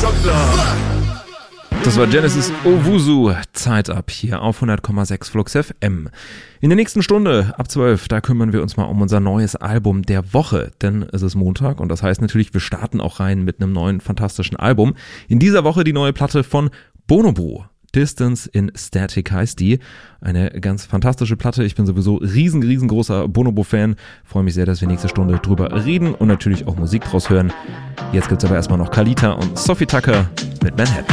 Das war Genesis Owusu, Zeit ab hier auf 100,6 Flux FM. In der nächsten Stunde ab 12, da kümmern wir uns mal um unser neues Album der Woche, denn es ist Montag und das heißt natürlich, wir starten auch rein mit einem neuen fantastischen Album. In dieser Woche die neue Platte von Bonobo. Distance in Static heißt die. Eine ganz fantastische Platte. Ich bin sowieso riesengroßer Bonobo-Fan. Freue mich sehr, dass wir nächste Stunde drüber reden und natürlich auch Musik draus hören. Jetzt gibt's aber erstmal noch Kalita und Sophie Tucker mit Manhattan.